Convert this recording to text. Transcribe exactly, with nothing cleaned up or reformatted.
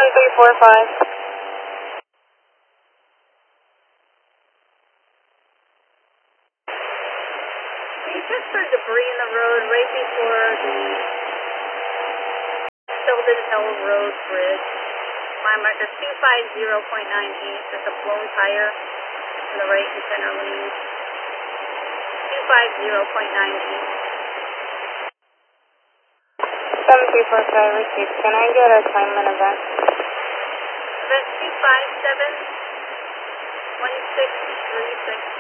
seven three four five. We just heard debris in the road right before the Sheldon Hill Road Bridge. Mile marker two five zero point nine eight. There's a blown tire in the right and center lanes. two five zero point nine eight. seven three four five received. Can I get a time and event? Event two five seven one six three six.